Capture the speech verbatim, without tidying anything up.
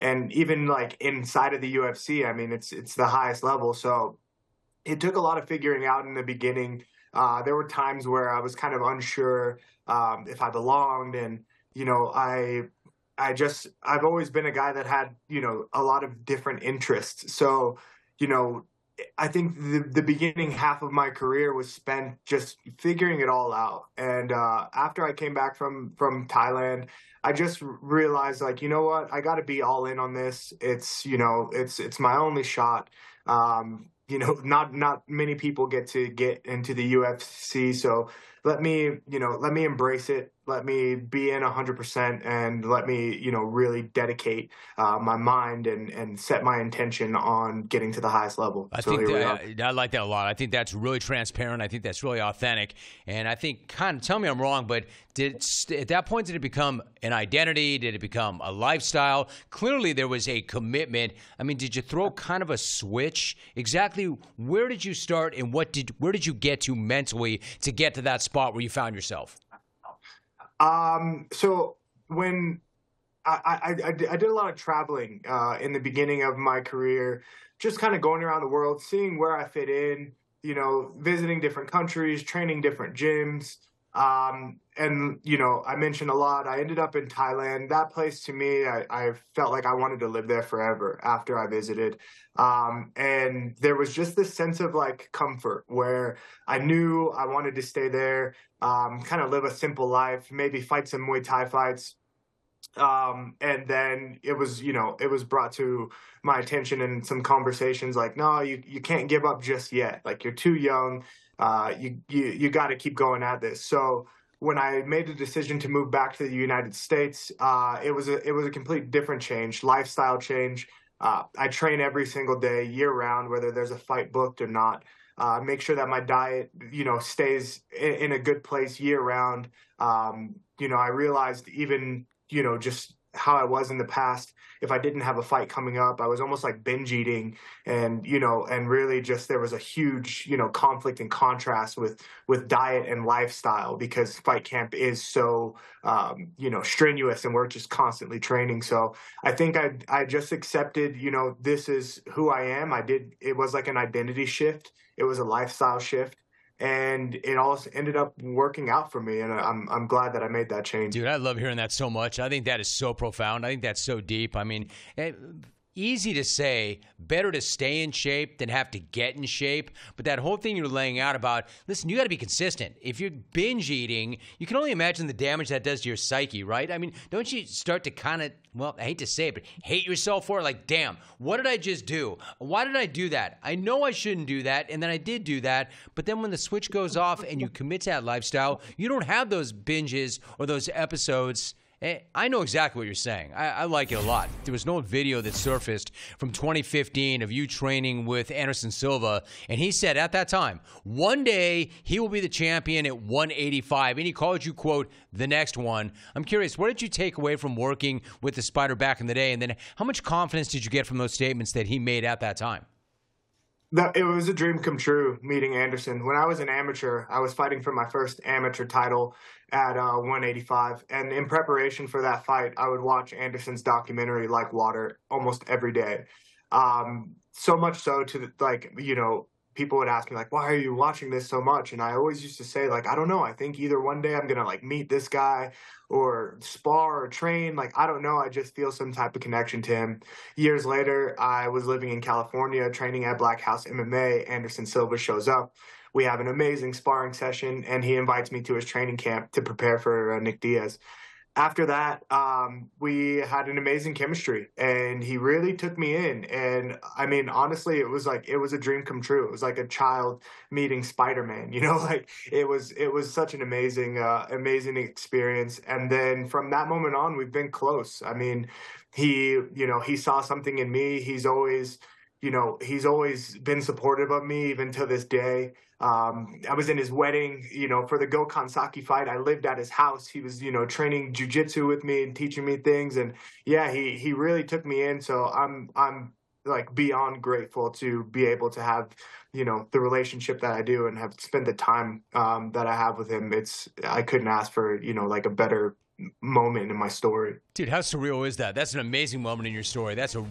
and even like inside of the U F C, I mean, it's it's the highest level. So it took a lot of figuring out in the beginning. Uh, there were times where I was kind of unsure um, if I belonged, and you know, I I just I've always been a guy that had, you know, a lot of different interests. So, you know, I think the the beginning half of my career was spent just figuring it all out. And uh, after I came back from from Thailand, I just r- realized, like, you know what, I got to be all in on this. It's, you know, it's it's my only shot. Um, you know, not not many people get to get into the U F C, so let me, you know, let me embrace it. Let me be in one hundred percent, and let me, you know, really dedicate uh, my mind and and set my intention on getting to the highest level. I So think here we are. that, I like that a lot. I think that's really transparent. I think that's really authentic. And I think, kind of, tell me I'm wrong, but did at that point did it become an identity? Did it become a lifestyle? Clearly, there was a commitment. I mean, did you throw kind of a switch? Exactly, where did you start, and what did where did you get to mentally to get to that spot where you found yourself? Um, so when I, I, I, I did a lot of traveling uh, in the beginning of my career, just kind of going around the world, seeing where I fit in, you know, visiting different countries, training different gyms. Um, and, you know, I mentioned a lot. I ended up in Thailand. That place to me, I, I felt like I wanted to live there forever after I visited. Um, and there was just this sense of like comfort where I knew I wanted to stay there, um, kind of live a simple life, maybe fight some Muay Thai fights, um and then it was, you know, it was brought to my attention in some conversations like, no, you you can't give up just yet, like you're too young, uh you you you got to keep going at this. So when I made the decision to move back to the United States, uh it was a it was a complete different change, lifestyle change. uh I train every single day year round, whether there's a fight booked or not. Uh make sure that my diet, you know, stays in, in a good place year round. um you know, I realized, even, you know, just how I was in the past, if I didn't have a fight coming up, I was almost like binge eating. And, you know, and really just there was a huge, you know, conflict and contrast with with diet and lifestyle, because fight camp is so um, you know, strenuous, and we're just constantly training. So I think I I just accepted, you know, this is who I am. I did, it was like an identity shift. It was a lifestyle shift, and it all ended up working out for me, and I'm I'm glad that I made that change. Dude, I love hearing that so much. I think that is so profound. I think that's so deep. I mean, eh, easy to say, better to stay in shape than have to get in shape. But that whole thing you're laying out about, listen, you got to be consistent. If you're binge eating, you can only imagine the damage that does to your psyche, right? I mean, don't you start to kind of, well, I hate to say it, but hate yourself for it? Like, damn, what did I just do? Why did I do that? I know I shouldn't do that, and then I did do that. But then when the switch goes off and you commit to that lifestyle, you don't have those binges or those episodes. I know exactly what you're saying. I, I like it a lot. There was no video that surfaced from twenty fifteen of you training with Anderson Silva, and he said at that time, one day he will be the champion at one eighty-five, and he called you, quote, the next one. I'm curious, what did you take away from working with the Spider back in the day, and then how much confidence did you get from those statements that he made at that time? That it was a dream come true meeting Anderson. When I was an amateur, I was fighting for my first amateur title at uh, one eighty-five, and in preparation for that fight, I would watch Anderson's documentary Like Water almost every day. Um, so much so to the, like, you know, people would ask me like, why are you watching this so much? And I always used to say like, I don't know. I think either one day I'm gonna like meet this guy or spar or train. Like, I don't know. I just feel some type of connection to him. Years later, I was living in California training at Black House M M A. Anderson Silva shows up. We have an amazing sparring session, and he invites me to his training camp to prepare for uh, Nick Diaz. After that, um, we had an amazing chemistry, and he really took me in. And I mean, honestly, it was like it was a dream come true. It was like a child meeting Spider-Man, you know, like it was it was such an amazing, uh, amazing experience. And then from that moment on, we've been close. I mean, he, you know, he saw something in me. He's always, you know, he's always been supportive of me, even to this day. Um, I was in his wedding, you know, for the Gokhan Saki fight. I lived at his house. He was, you know, training jujitsu with me and teaching me things. And yeah, he he really took me in. So I'm I'm like beyond grateful to be able to have, you know, the relationship that I do and have spent the time um, that I have with him. It's I couldn't ask for, you know, like a better moment in my story. Dude, how surreal is that? That's an amazing moment in your story. That's a